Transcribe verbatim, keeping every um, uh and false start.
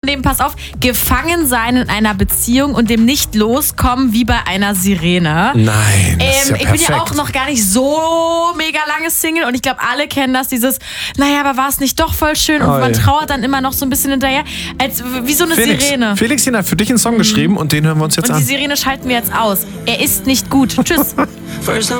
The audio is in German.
dem, pass auf, gefangen sein in einer Beziehung und dem nicht loskommen wie bei einer Sirene. Nein, das ist ähm, ja Ich bin ja perfekt. auch noch gar nicht so mega lange Single und ich glaube, alle kennen das, dieses, naja, aber war es nicht doch voll schön und Oh, man ja. trauert dann immer noch so ein bisschen hinterher, als wie so eine Felix, Sirene. Felixin hat für dich einen Song geschrieben und den hören wir uns jetzt Und an. die Sirene schalten wir jetzt aus. Er ist nicht gut. Tschüss.